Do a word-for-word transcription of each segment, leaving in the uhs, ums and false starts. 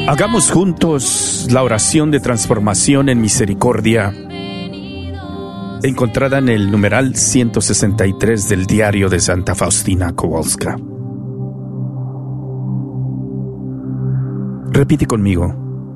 Hagamos juntos la oración de transformación en misericordia, encontrada en el numeral ciento sesenta y tres del diario de Santa Faustina Kowalska. Repite conmigo.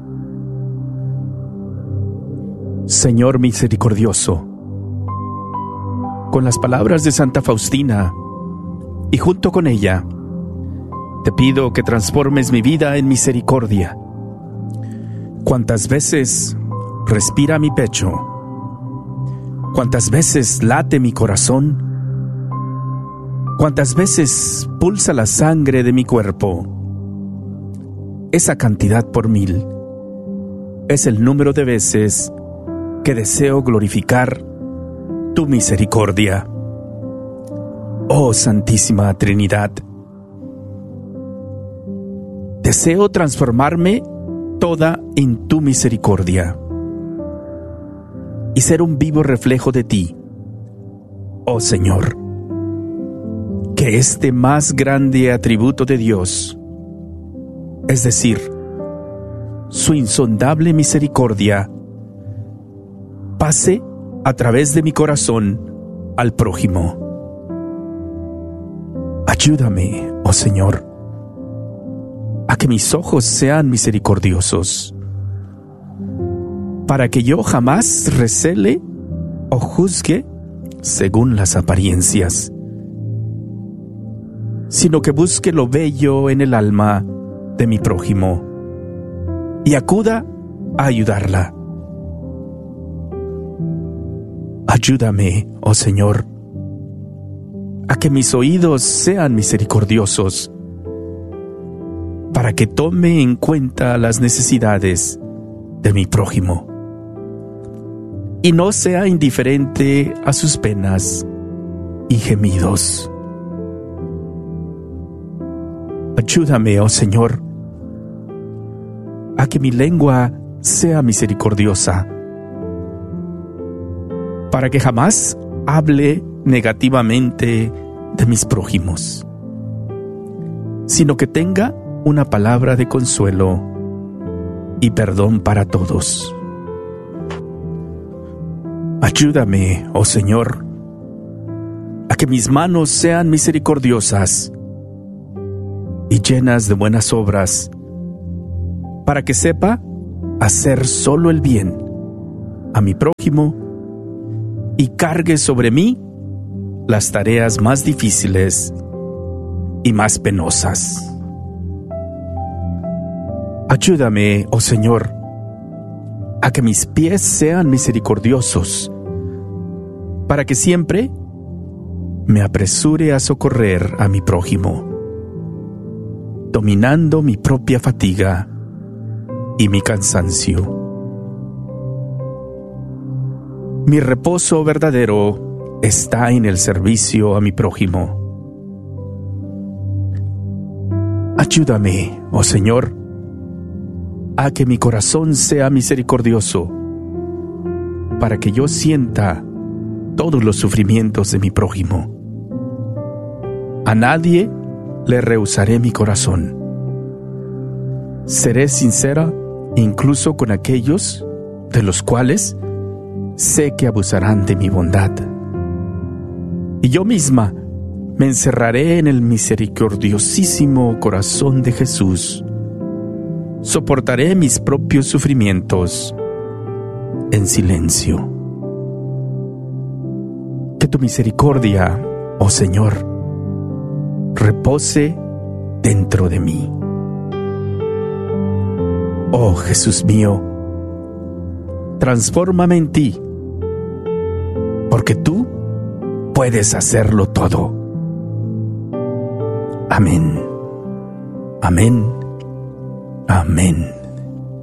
Señor misericordioso, con las palabras de Santa Faustina y junto con ella, te pido que transformes mi vida en misericordia. Cuantas veces respira mi pecho, cuántas veces late mi corazón, cuántas veces pulsa la sangre de mi cuerpo, esa cantidad por mil es el número de veces que deseo glorificar tu misericordia. Oh Santísima Trinidad, deseo transformarme toda en tu misericordia y ser un vivo reflejo de ti, oh Señor. Que este más grande atributo de Dios, es decir, su insondable misericordia, pase a través de mi corazón al prójimo. Ayúdame, oh Señor, a que mis ojos sean misericordiosos, para que yo jamás recele o juzgue según las apariencias, sino que busque lo bello en el alma de mi prójimo y acuda a ayudarla. Ayúdame, oh Señor, a que mis oídos sean misericordiosos, para que tome en cuenta las necesidades de mi prójimo y no sea indiferente a sus penas y gemidos. Ayúdame, oh Señor, a que mi lengua sea misericordiosa, para que jamás hable negativamente de mis prójimos, sino que tenga una palabra de consuelo y perdón para todos. Ayúdame, oh Señor, a que mis manos sean misericordiosas y llenas de buenas obras, para que sepa hacer solo el bien a mi prójimo y cargue sobre mí las tareas más difíciles y más penosas. Ayúdame, oh Señor, a que mis pies sean misericordiosos, para que siempre me apresure a socorrer a mi prójimo, dominando mi propia fatiga y mi cansancio. Mi reposo verdadero está en el servicio a mi prójimo. Ayúdame, oh Señor, a que mi corazón sea misericordioso, para que yo sienta todos los sufrimientos de mi prójimo. A nadie le rehusaré mi corazón. Seré sincera incluso con aquellos de los cuales sé que abusarán de mi bondad. Y yo misma me encerraré en el misericordiosísimo corazón de Jesús. Soportaré mis propios sufrimientos en silencio. Que tu misericordia, oh Señor, repose dentro de mí. Oh Jesús mío, transfórmame en ti, porque tú puedes hacerlo todo. Amén. Amén. Amén.